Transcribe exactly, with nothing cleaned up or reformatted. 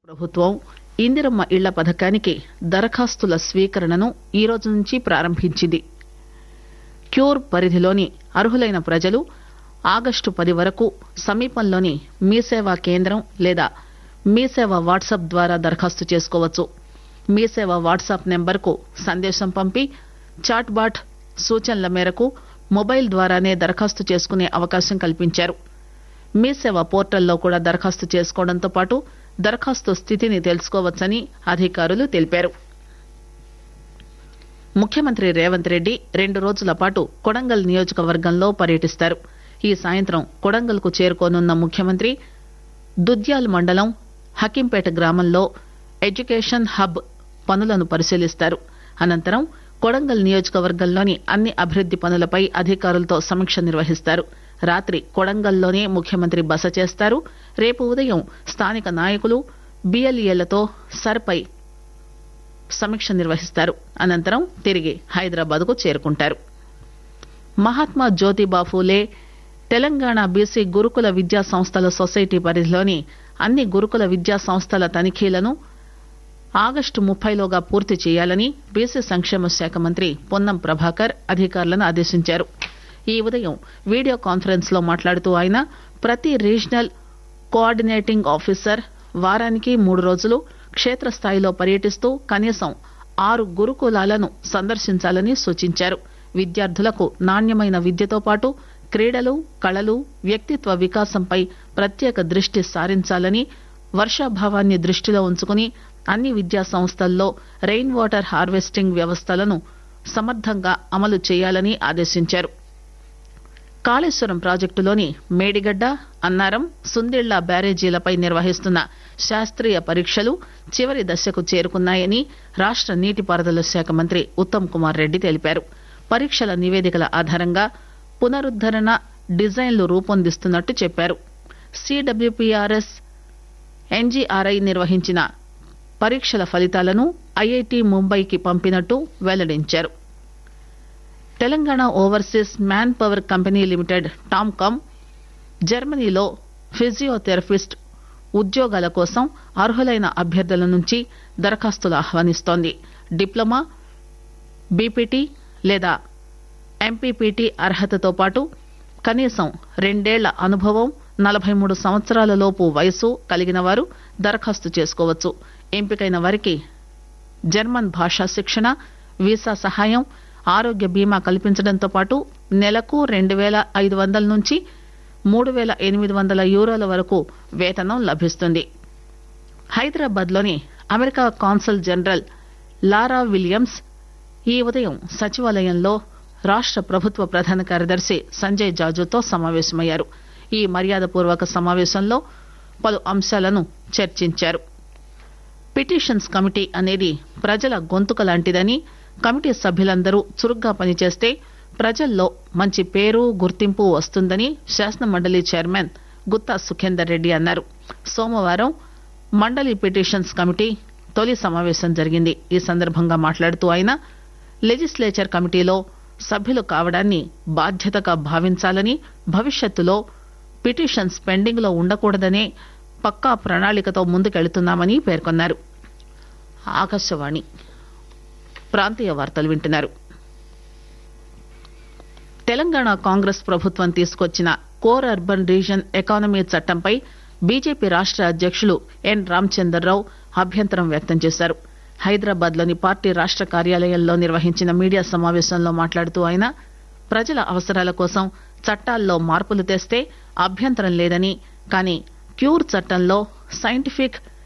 ప్రభుత్వం ఇందిరమ్మ ఇళ్ల పథకానికి దరఖాస్తుల స్వీకరణను ఈ రోజు నుంచి ప్రారంభించింది. క్యూర్ పరిధిలోని అర్హులైన ప్రజలు ఆగస్టు పది వరకు సమీపంలోని మీ సేవా కేంద్రం లేదా మీ సేవ వాట్సాప్ ద్వారా దరఖాస్తు చేసుకోవచ్చు. మీ సేవ వాట్సాప్ నెంబర్కు సందేశం పంపి చాట్ బాట్ సూచనల మేరకు మొబైల్ ద్వారానే దరఖాస్తు చేసుకునే అవకాశం కల్పించారు. మీ సేవ పోర్టల్లో కూడా దరఖాస్తు చేసుకోవడంతో పాటు దరఖాస్తు స్థితిని తెలుసుకోవచ్చని అధికారులు తెలిపారు. ముఖ్యమంత్రి రేవంత్ రెడ్డి రెండు రోజుల పాటు కొడంగల్ నియోజకవర్గంలో పర్యటిస్తారు. ఈ సాయంత్రం కొడంగల్ కు చేరుకోనున్న ముఖ్యమంత్రి దుద్యాల్ మండలం హకీంపేట గ్రామంలో ఎడ్యుకేషన్ హబ్ పనులను పరిశీలిస్తారు. అనంతరం కొడంగల్ నియోజకవర్గంలోని అన్ని అభివృద్ది పనులపై అధికారులతో సమీక్ష నిర్వహిస్తారు. రాత్రి కొడంగల్లోనే ముఖ్యమంత్రి బస చేస్తారు. రేపు ఉదయం స్థానిక నాయకులు బిఎల్ఏలతో సర్పై సమీక్ష నిర్వహిస్తారు. అనంతరం తిరిగి హైదరాబాద్ కు చేరుకుంటారు. మహాత్మా జ్యోతిబా ఫూలే తెలంగాణ బీసీ గురుకుల విద్యా సంస్థల సొసైటీ పరిధిలోని అన్ని గురుకుల విద్యా సంస్థల తనిఖీలను ఆగస్టు ముప్పైలోగా పూర్తి చేయాలని బీసీ సంక్షేమ శాఖ మంత్రి పొన్నం ప్రభాకర్ అధికారులను ఆదేశించారు. ఈ ఉదయం వీడియో కాన్ఫరెన్స్ లో మాట్లాడుతూ ఆయన ప్రతి రీజనల్ కోఆర్డినేటింగ్ ఆఫీసర్ వారానికి మూడు రోజులు క్షేత్రస్థాయిలో పర్యటిస్తూ కనీసం ఆరు గురుకులాలను సందర్శించాలని సూచించారు. విద్యార్థులకు నాణ్యమైన విద్యతో పాటు క్రీడలు, కళలు, వ్యక్తిత్వ వికాసంపై ప్రత్యేక దృష్టి సారించాలని, వర్షాభావాన్ని దృష్టిలో ఉంచుకుని అన్ని విద్యా సంస్థల్లో రెయిన్ వాటర్ హార్వెస్టింగ్ వ్యవస్థలను సమర్థంగా అమలు చేయాలని ఆదేశించారు. కాళేశ్వరం ప్రాజెక్టులోని మేడిగడ్డ, అన్నారం, సుందిళ్ల బ్యారేజీలపై నిర్వహిస్తున్న శాస్త్రీయ పరీక్షలు చివరి దశకు చేరుకున్నాయని రాష్ట నీటిపారుదల శాఖ మంత్రి ఉత్తమ్ కుమార్ రెడ్డి తెలిపారు. పరీక్షల నివేదికల ఆధారంగా పునరుద్దరణ డిజైన్లు రూపొందిస్తున్నట్టు చెప్పారు. సిడబ్ల్యూపీఆర్ఎస్, ఎన్జీఆర్ఐ నిర్వహించిన పరీక్షల ఫలితాలను ఐఐటి ముంబైకి పంపినట్టు వెల్లడించారు. Telangana overseas man power company limited TOMCOM జర్మనీలో ఫిజియోథెరపిస్ట్ ఉద్యోగాల కోసం అర్హులైన అభ్యర్థుల నుంచి దరఖాస్తులు ఆహ్వానిస్తోంది. డిప్లొమా, బీపీటీ లేదా ఎంపీపీటీ అర్హతతో పాటు కనీసం రెండేళ్ల అనుభవం, నలభై మూడు సంవత్సరాల లోపు వయసు కలిగిన వారు దరఖాస్తు చేసుకోవచ్చు. ఎంపికైన వారికి జర్మన్ భాషా శిక్షణ, వీసా సహాయం, ఆరోగ్య బీమా కల్పించడంతో పాటు నెలకు రెండు వేల ఐదు వందల నుంచి మూడు వేల ఎనిమిది వందల యూరోల వరకు వేతనం లభిస్తుంది. హైదరాబాద్ లోని America cancel general Laura Williams ఈ ఉదయం సచివాలయంలో రాష్ట ప్రభుత్వ ప్రధాన కార్యదర్శి సంజయ్ జాజుతో సమావేశమయ్యారు. ఈ మర్యాదపూర్వక సమావేశంలో పలు అంశాలను చర్చించారు. పిటిషన్స్ కమిటీ అనేది ప్రజల గొంతుక లాంటిదని, కమిటీ సభ్యులందరూ చురుగ్గా పనిచేస్తే ప్రజల్లో మంచి పేరు, గుర్తింపు వస్తుందని శాసన మండలి చైర్మన్ గుత్తా సుఖేందర్ రెడ్డి అన్నారు. సోమవారం మండలి పిటిషన్స్ కమిటీ తొలి సమావేశం జరిగింది. ఈ సందర్భంగా మాట్లాడుతూ ఆయన లెజిస్లేచర్ కమిటీలో సభ్యులు కావడాన్ని బాధ్యతగా భావించాలని, భవిష్యత్తులో పిటిషన్స్ పెండింగ్ లో ఉండకూడదనే పక్కా ప్రణాళికతో ముందుకెళ్తున్నామని పేర్కొన్నారు. ఆకాశవాణి ప్రాంతీయ వార్తలు వింటున్నారు. తెలంగాణ కాంగ్రెస్ ప్రభుత్వం తీసుకొచ్చిన కోర్ అర్బన్ రీజన్ ఎకానమీ చట్టంపై బీజేపీ రాష్ట అధ్యక్షులు ఎన్ రామచంద్రరావు అభ్యంతరం వ్యక్తం చేశారు. హైదరాబాద్ లోని పార్టీ రాష్ట కార్యాలయంలో నిర్వహించిన మీడియా సమావేశంలో మాట్లాడుతూ ఆయన ప్రజల అవసరాల కోసం చట్టాల్లో మార్పులు తెస్తే అభ్యంతరం లేదని, కానీ క్యూర్ చట్టంలో సైంటిఫిక్